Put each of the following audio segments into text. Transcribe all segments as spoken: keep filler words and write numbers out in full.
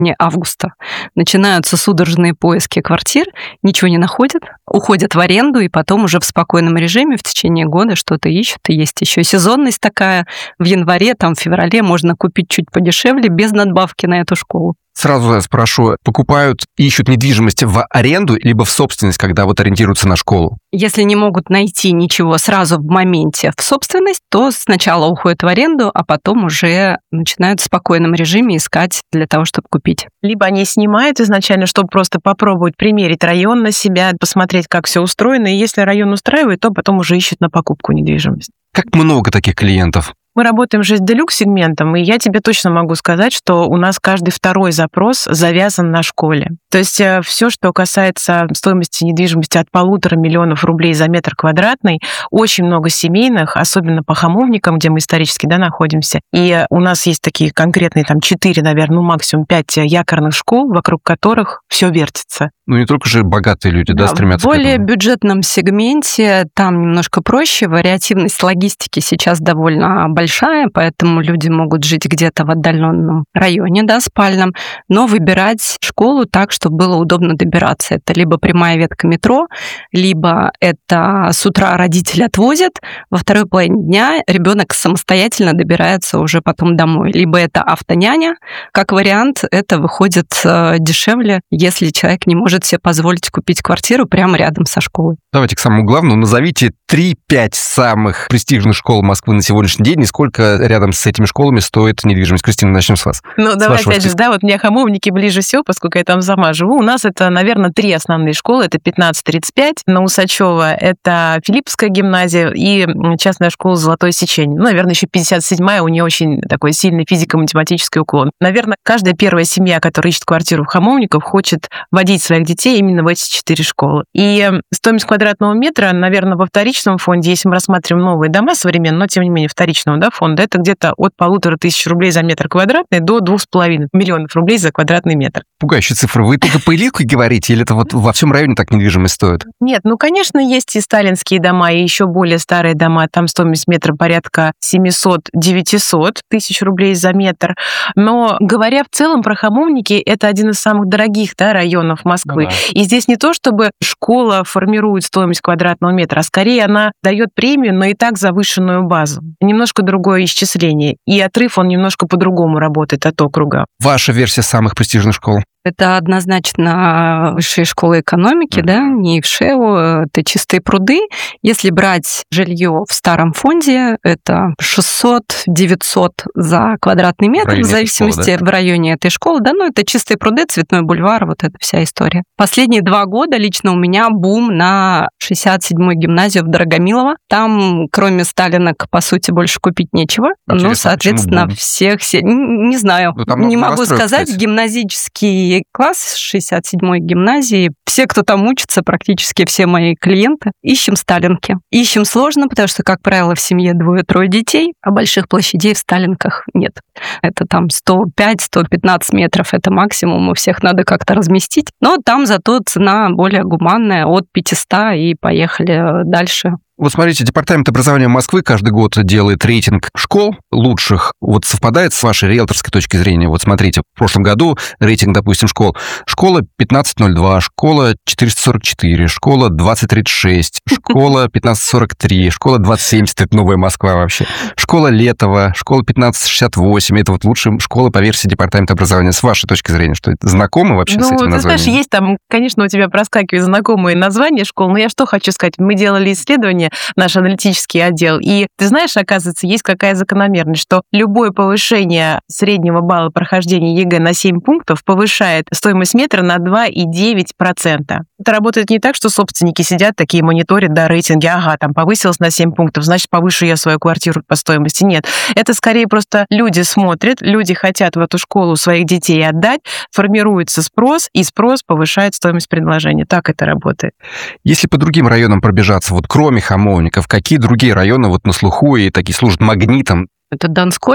августа начинаются судорожные поиски квартир, ничего не находят, уходят в аренду, и потом уже в спокойном режиме в течение года что-то ищут. И есть еще сезонность такая. В январе, там, в феврале можно купить чуть подешевле, без надбавки на эту школу. Сразу я спрошу, покупают, ищут недвижимость в аренду, либо в собственность, когда вот ориентируются на школу? Если не могут найти ничего сразу в моменте в собственность, то сначала уходят в аренду, а потом уже начинают в спокойном режиме искать для того, чтобы купить. Либо они снимают изначально, чтобы просто попробовать примерить район на себя, посмотреть, как все устроено, и если район устраивает, то потом уже ищут на покупку недвижимость. Как много таких клиентов? Мы работаем же с делюкс-сегментом, и я тебе точно могу сказать, что у нас каждый второй запрос завязан на школе. То есть все, что касается стоимости недвижимости от полутора миллионов рублей за метр квадратный, очень много семейных, особенно по Хамовникам, где мы исторически, да, находимся. И у нас есть такие конкретные там четыре, наверное, ну максимум пять якорных школ, вокруг которых все вертится. Ну не только же богатые люди, да, да стремятся в к более этому. бюджетном сегменте там немножко проще, вариативность логистики сейчас довольно большая, поэтому люди могут жить где-то в отдаленном районе, да, спальном, но выбирать школу так, чтобы было удобно добираться. Это либо прямая ветка метро, либо это с утра родители отвозят, во второй половине дня ребенок самостоятельно добирается уже потом домой. Либо это автоняня, как вариант, это выходит дешевле, если человек не может себе позволить купить квартиру прямо рядом со школой. Давайте к самому главному. Назовите три-пять самых престижных школ Москвы на сегодняшний день, и сколько рядом с этими школами стоит недвижимость. Кристина, начнем с вас. Ну, давай опять же, да, вот мне Хамовники ближе всего, поскольку я там сама живу. У нас это, наверное, три основные школы. Это пятнадцать тридцать пять на Усачева, это Филипповская гимназия и частная школа «Золотое сечение». Ну, наверное, еще пятьдесят седьмая, у нее очень такой сильный физико-математический уклон. Наверное, каждая первая семья, которая ищет квартиру в Хамовниках, хочет водить своих детей именно в эти четыре школы. И стоимость квадратного метра, наверное, во вторичном фонде, если мы рассматриваем новые дома современные, но, тем не менее, вторичного, да, фонда, это где-то от полутора тысяч рублей за метр квадратный до двух с половиной миллионов рублей за квадратный метр. Пугающие цифры. Вы только по Илику говорите, или это вот во всем районе так недвижимость стоит? Нет, ну, конечно, есть и сталинские дома, и еще более старые дома. Там стоимость метра порядка семьсот-девятьсот тысяч рублей за метр. Но, говоря в целом про Хамовники, это один из самых дорогих, да, районов Москвы. Да. И здесь не то, чтобы школа формирует стоимость квадратного метра, а скорее она дает премию на и так завышенную базу. Немножко другое исчисление. И отрыв, он немножко по-другому работает от округа. Ваша версия самых престижных школ? Это однозначно высшие школы экономики, mm-hmm. да, не ВШЭУ, это чистые пруды. Если брать жилье в старом фонде, это шестьсот-девятьсот за квадратный метр, в, в зависимости школы, да? в районе этой школы. Да, ну это чистые пруды, Цветной бульвар, вот эта вся история. Последние два года лично у меня бум на шестьдесят седьмую гимназию в Дорогомилово. Там, кроме сталинок, по сути, больше купить нечего. Интересно, ну, соответственно, всех... все, не, не знаю, ну, не могу сказать, кстати. Гимназический класс шестьдесят седьмой гимназии. Все, кто там учится, практически все мои клиенты, ищем сталинки. Ищем сложно, потому что, как правило, в семье двое-трое детей, а больших площадей в сталинках нет. Это там сто пять - сто пятнадцать метров, это максимум, у всех надо как-то разместить. Но там зато цена более гуманная, от пятисот, и поехали дальше. Вот смотрите, Департамент образования Москвы каждый год делает рейтинг школ лучших. Вот совпадает с вашей риэлторской точки зрения? Вот смотрите, в прошлом году рейтинг, допустим, школ. Школа пятнадцать ноль два, школа четыреста сорок четыре, школа двадцать тридцать шесть, школа пятнадцать сорок три, школа двадцать семьдесят, это новая Москва вообще. Школа Летова, школа пятнадцать шестьдесят восемь, это вот лучшие школы по версии Департамента образования. С вашей точки зрения, что это знакомо вообще ну, с этим ты названием? Знаешь, есть там, конечно, у тебя проскакивают знакомые названия школ, но я что хочу сказать, мы делали исследование, наш аналитический отдел. И ты знаешь, оказывается, есть какая закономерность, что любое повышение среднего балла прохождения ЕГЭ на семь пунктов повышает стоимость метра на два и девять десятых процента. Это работает не так, что собственники сидят, такие мониторят, да, рейтинги, ага, там повысилось на семь пунктов, значит, повышу я свою квартиру по стоимости. Нет, это скорее просто люди смотрят, люди хотят в эту школу своих детей отдать, формируется спрос, и спрос повышает стоимость предложения. Так это работает. Если по другим районам пробежаться, вот кроме Хамовников, какие другие районы вот на слуху и такие служат магнитом? Это Донской.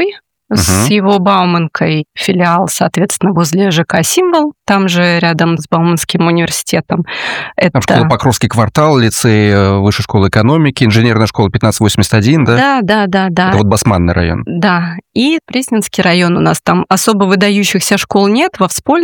угу. с его Бауманкой, филиал, соответственно, возле ЖК «Символ», там же рядом с Бауманским университетом. Это... Там школа Покровский квартал, лицей Высшей школы экономики, инженерная школа пятнадцать восемьдесят один, да? Да, да, да, да. Это вот Басманный район. Да, и Пресненский район у нас, там особо выдающихся школ нет, во Всполье